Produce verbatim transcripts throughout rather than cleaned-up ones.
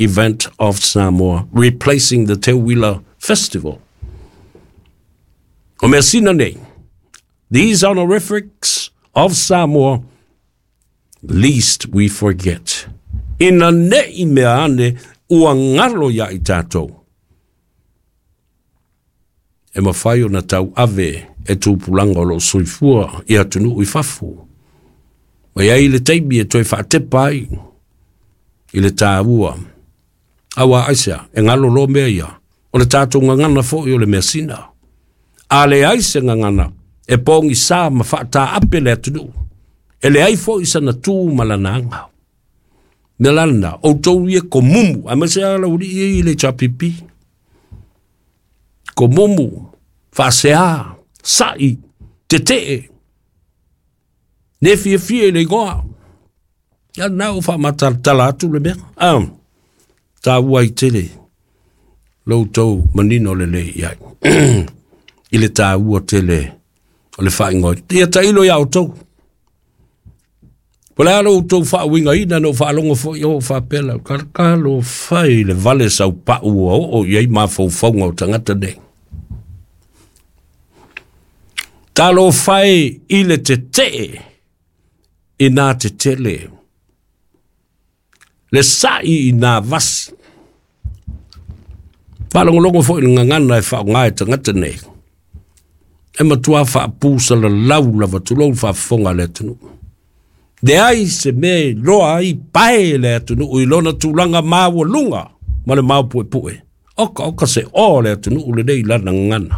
event of Samoa, replacing the Te Wila Festival. O mea sina nei, these honorifics of Samoa, least we forget. Ina nei mea ane ua ngalo ya i tātou. E mawhai o na tau ave e tūpulanga o lo soifua i atunu i fafu. Wa ia i le teibi e toi whaatepai i le tāua. Awa aisa, e ngalo lo mea ia, o le tātou ngangana fo i o le mea sina. A le aise ngangana, e pongi sā ma whaata ape le atunu. E le ai fo i sana tū malananga. Melana, o tau ia ko mumu, a mase ala uri i le chapipi. Ko mumu, whaasea, sai, te te. Ne fie fie le goa. Ya nao wha matatala atu le mea. Am, tā ua i tele. Lau tau manino le le iai. I le tā ua tele. O le whaingoi. Ia ta ilo ia o tau. Pole alo tau wha winga ina no wha alonga fo i o wha pela. Karkalo whai le vale sau pa ua o o iei ma fau faunga o tangata nei. Talo whai i le te te i nā te tele. Le sai i nā vasi. Whalongolongo fo i ngangana e wha ngai tangata nei. E matua wha pūsa la lau lava tulou wha fonga le tunu. De ai se me loa ai pae le atunu ui lona tūlanga māua lunga ma le māu pue pue. Oka oka se o le atunu ule nei lana ngana.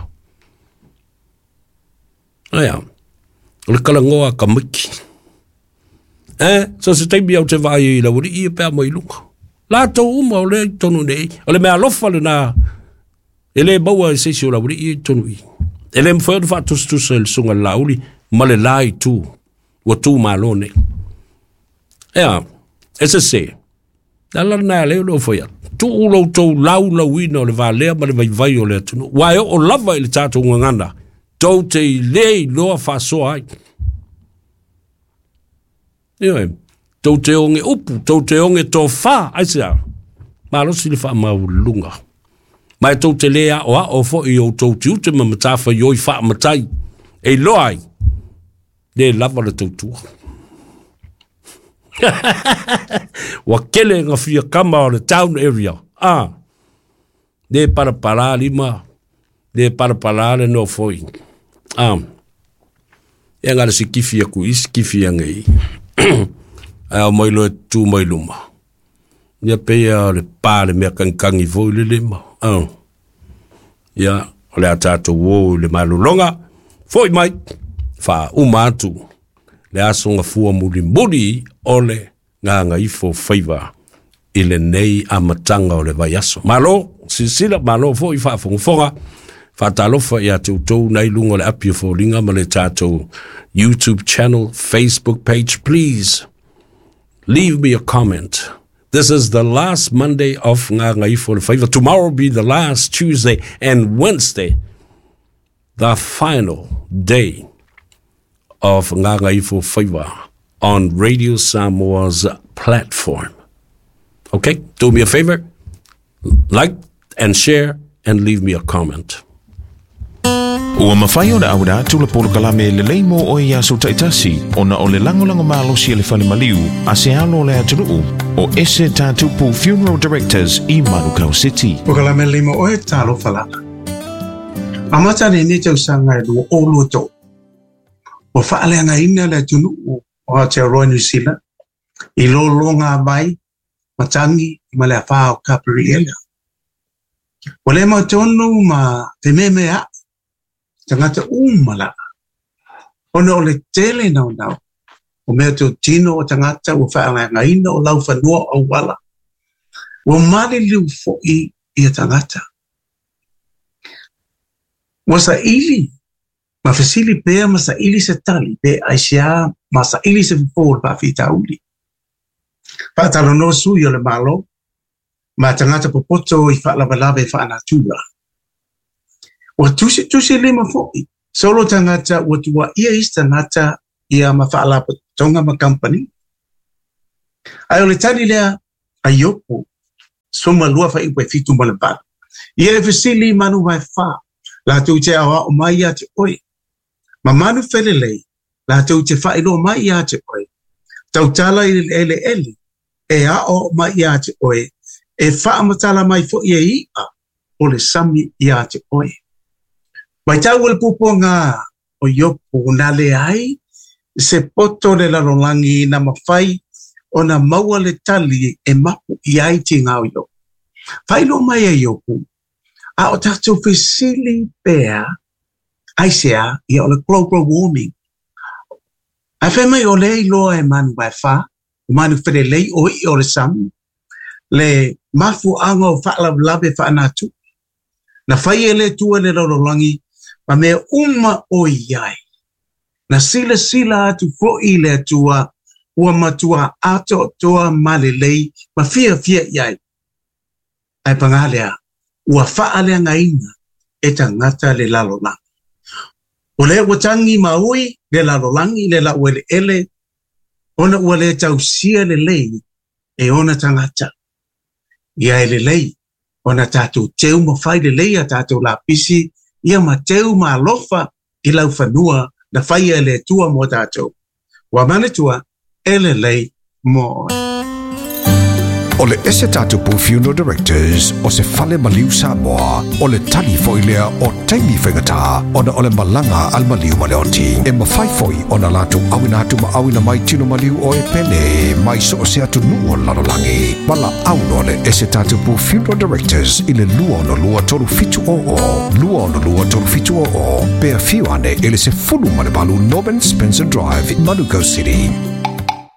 Aia, ule kalangoa ka miki. Eh, so se teimi au te vai i la wuri i e pēr mai lunga. La tau uma o le tonu nei. O le mea lofa le nā. E le maua e seisi o la wuri i tonu i. E le mwhaionu whātus tusa le sunga lauli ma le lai tū. Wa tū mālo nei. Ea, e se se, nala nā leo leo whaia, tu ulo tau lau lau ina o le vā lea ma le vai vai o le atunu. Wai o lava i le tātou ngangana, tau te i lei loa whasoa ai. Ioi, tau te onge upu, tau te onge tō whā, aisea, mārosi le wha mau lunga. Mai tau te lea o a o fo i o tau te ute ma matawha i oi wha matai, e loa ai, le lava le tau tua. Wa kele nga fia kama o le town area. Ah. Ne para para lima. Ne para para le no foi. Ah. E ngara si kifia ku is kifia ngai. Ai mai lo tu mai luma. Ya pe ya le pa le me kankangi vo le lima. Ah. Ya le atato wo le malulonga. Foi mai. Fa umatu. Le asonga fua muri muri ole ngā ngā ifo whaiva i le nei amatanga o le vai aso. Malo, sisila malo fo i whaafonga whaatalofa i a tautou nei lunga le api o fōringa ma le tātou YouTube channel, Facebook page. Please leave me a comment. This is the last Monday of ngā ngā ifo le whaiva. Tomorrow will be the last Tuesday and Wednesday, the final day of Ngā Ngā Ifo Whaiva on Radio Samoa's platform. Okay, do me a favor, like and share and leave me a comment. Ua mawhai o na aura tula polo kalame le leimo o ia so taitasi o na o le langolango malosi e le whale maliu a se alo le atunuu o ese tātupu Funeral Directors i Manukau City. O kalame leimo o e tālo whalana. Amata ne ne tau sanga e lua o lua tau. O whaale anga ina le atunuu o Aotearoa New Zealand i lo longa mai matangi i ma le awha o Kapiri ela. O le mau tonu ma te meme a tangata umala. Ona o le tele nau nau. O mea te o tino o tangata o whaanga ngaina o lau whanua o wala. O mali liu fo i i a tangata. O sa ili, ma fasili pea ma sa ili se tali, pe aisia ma sa ili se fōr pa fita uli. Pa talo no sui o le malo, ma tangata popoto i whaalawalawe i whaanatura. O tusi tusi lima fo'i. Solo tangata o tua ia is tangata ia ma whaalawa tonga ma company. Ai o le tani lea a yopo soma lua fa iwe fitu ma le pala. Ia e fesili manu mai fa, la tau te awa o mai ia te oi. Ma manu felelei, la tau te fa ilo mai ia te oi. Tau tala i le ele ele, e a o mai ia te oi, e fa amatala mai fo ia ia, o le sami ia te oi. Mai tau wale pupo ngā o yopu na le ai, se poto le larolangi na mawhai, o na maua le tali e mapu i ai ti ngau yo. Whailo mai e yopu, a o tātou fesili pēa, aisea i o le global warming. A whai mai o le loa e manu mai wha, o manu whare lei o i o le samu, le mafu anga o whaalaw lawe whaanatu. Na whai e le tua le larolangi, ma mea uma o iai. Na sila sila atu fo i le tua, ua matua ato toa male lei, ma fia fia iai. Ai pangalea, ua whaalea ngaina e tangata le lalolangi. O le watangi maui, le lalolangi, le la uele ele, ona ua le tausia le lei, e ona tangata. Ia ele lei, ona tātou teu mawhai le lei a tātou la pisi, ia ma teu ma alofa i lau whanua na whaia le tua mo tātou. Wa manatua, ele lei mo. O le ese tatupu Funeral Directors o se fale maliu Samoa o le tali foilea o taimi whengata o na o le malanga al maliu maleoti. E mawhai foi o na lato awina atu ma awina mai tino maliu o e pene mai so o se atu nuo lalolangi. Wala auno le ese tatupu Funeral Directors i le lua no lua tolu fitu o o. Lua no lua tolu fitu o o. Pea fiu ane ele se fulu male balu Norman Spencer Drive in Manuka City.